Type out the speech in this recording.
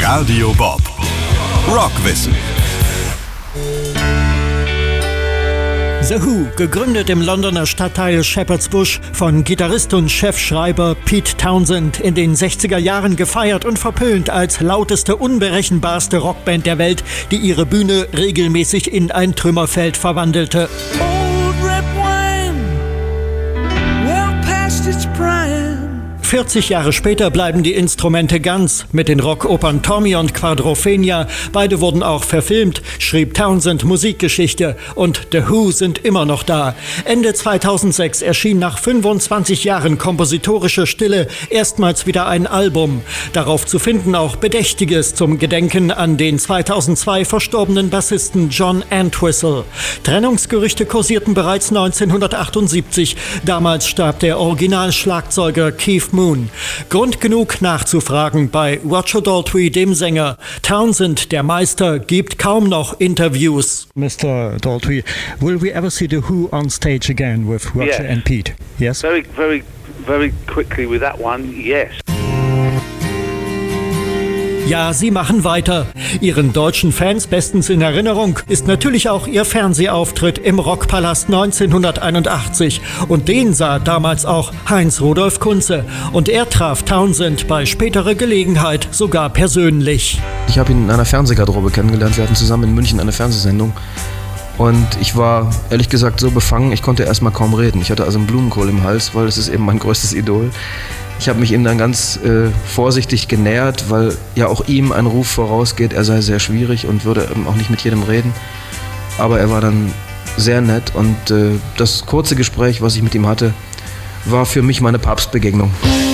Radio Bob. Rockwissen. The Who, gegründet im Londoner Stadtteil Shepherd's Bush von Gitarrist und Chefschreiber Pete Townshend, in den 60er Jahren gefeiert und verpönt als lauteste, unberechenbarste Rockband der Welt, die ihre Bühne regelmäßig in ein Trümmerfeld verwandelte. Old red wine, well past its prime. 40 Jahre später bleiben die Instrumente ganz. Mit den Rockopern Tommy und Quadrophenia, beide wurden auch verfilmt, schrieb Townshend Musikgeschichte und The Who sind immer noch da. Ende 2006 erschien nach 25 Jahren kompositorischer Stille erstmals wieder ein Album. Darauf zu finden auch Bedächtiges zum Gedenken an den 2002 verstorbenen Bassisten John Entwistle. Trennungsgerüchte kursierten bereits 1978. Damals starb der Originalschlagzeuger Keith Moon. Grund genug nachzufragen bei Roger Daltrey, dem Sänger. Townshend, der Meister, gibt kaum noch Interviews. Mr. Daltrey, will we ever see The Who on stage again with Roger and Pete? Yes? Very quickly with that one, yes. Ja, sie machen weiter. Ihren deutschen Fans bestens in Erinnerung ist natürlich auch ihr Fernsehauftritt im Rockpalast 1981. Und den sah damals auch Heinz-Rudolf Kunze. Und er traf Townshend bei späterer Gelegenheit sogar persönlich. Ich habe ihn in einer Fernsehgarderobe kennengelernt. Wir hatten zusammen in München eine Fernsehsendung. Und ich war ehrlich gesagt so befangen, ich konnte erst mal kaum reden. Ich hatte also einen Blumenkohl im Hals, weil es ist eben mein größtes Idol. Ich habe mich ihm dann ganz vorsichtig genähert, weil ja auch ihm ein Ruf vorausgeht, er sei sehr schwierig und würde auch nicht mit jedem reden. Aber er war dann sehr nett und das kurze Gespräch, was ich mit ihm hatte, war für mich meine Papstbegegnung.